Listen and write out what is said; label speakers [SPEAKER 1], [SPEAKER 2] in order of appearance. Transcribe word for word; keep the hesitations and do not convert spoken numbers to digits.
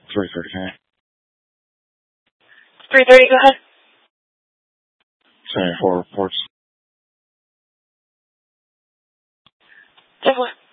[SPEAKER 1] three thirty, okay?
[SPEAKER 2] three thirty, go ahead.
[SPEAKER 1] seventy-four reports.
[SPEAKER 2] ten four.